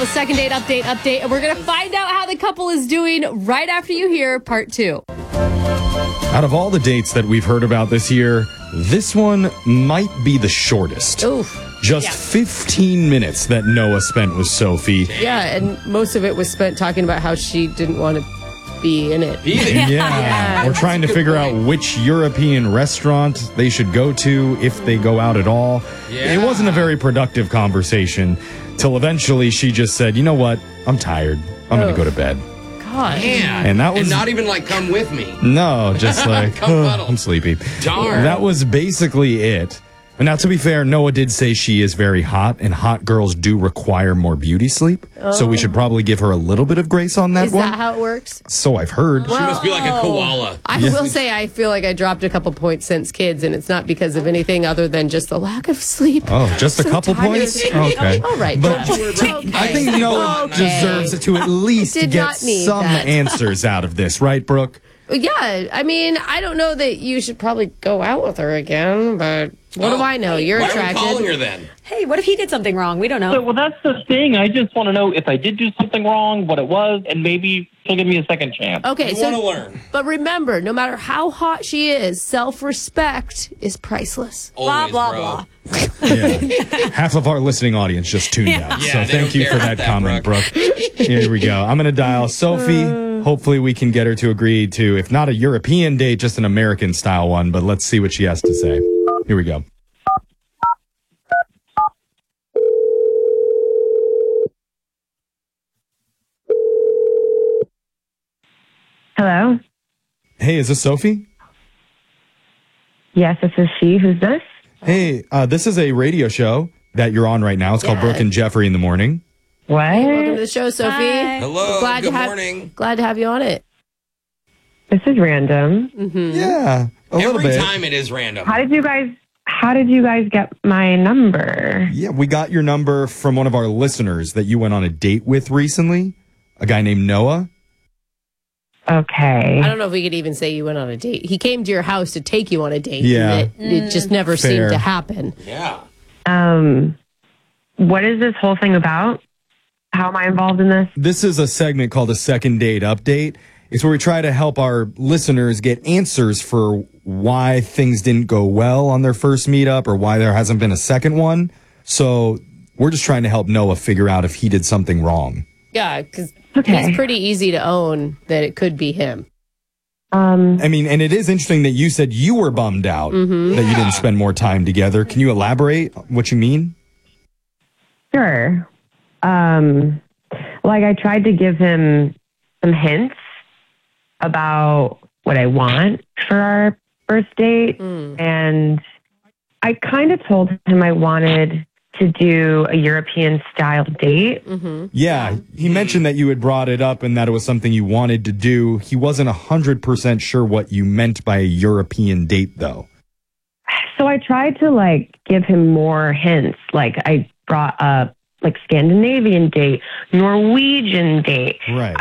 second date update, and we're going to find out how the couple is doing right after you hear part 2. Out of all the dates that we've heard about this year, this one might be the shortest. Oof. Just 15 minutes that Noah spent with Sophie. Yeah, and most of it was spent talking about how she didn't want to be in it. Yeah. We're trying to figure out which European restaurant they should go to if they go out at all. Yeah. It wasn't a very productive conversation till eventually she just said, you know what? I'm tired. I'm going to go to bed. God. Man. And that was not even like, come with me. No, just like, Come cuddle. I'm sleepy. Darn. That was basically it. And now, to be fair, Noah did say she is very hot, and hot girls do require more beauty sleep. So we should probably give her a little bit of grace on that Is one. that how it works? So I've heard. She must be like a koala. I will say I feel like I dropped a couple points since kids, and it's not because of anything other than just the lack of sleep. Oh, just a So couple tired. points? Okay. All right. But Jeff. I think Noah deserves to at least Did get not need some that. answers out of this, right, Brooke? Yeah, I mean, I don't know that you should probably go out with her again, but what do I know? You're Why are we attracted. calling her then? Hey, what if he did something wrong? We don't know. Well, that's the thing. I just want to know if I did do something wrong, what it was, and maybe she'll give me a second chance. Okay, We want to learn. but remember, no matter how hot she is, self-respect is priceless. Always, blah, bro. blah. Yeah. Half of our listening audience just tuned out. Yeah, So they thank don't you care for about that comment, Brooke. Brooke. Here we go. I'm going to dial Sophie. Hopefully we can get her to agree to, if not a European date, just an American style one. But let's see what she has to say. Here we go. Hello? Hey, is this Sophie? Yes, this is she. Who's this? Hey, this is a radio show that you're on right now. It's called Yeah. Brooke and Jeffrey in the Morning. What? Welcome to the show, Sophie. Hi. Hello. Glad Good to have, morning. Glad to have you on it. This is random. Yeah, a little Every bit. time it is random. How did you guys get my number? Yeah, we got your number from one of our listeners that you went on a date with recently. A guy named Noah. Okay. I don't know if we could even say you went on a date. He came to your house to take you on a date. Yeah. and it just never Fair. seemed to happen. Yeah. What is this whole thing about? How am I involved in this? This is a segment called a second date update. It's where we try to help our listeners get answers for why things didn't go well on their first meetup or why there hasn't been a second one. So we're just trying to help Noah figure out if he did something wrong. Yeah, because Okay. it's pretty easy to own that it could be him. I mean, and it is interesting that you said you were bummed out that you didn't spend more time together. Can you elaborate what you mean? Sure. Like I tried to give him some hints about what I want for our first date. And I kind of told him I wanted to do a European style date. Yeah, he mentioned that you had brought it up and that it was something you wanted to do. He wasn't 100% sure what you meant by a European date, though. So I tried to like give him more hints. Like I brought up like Scandinavian date, Norwegian date. Right.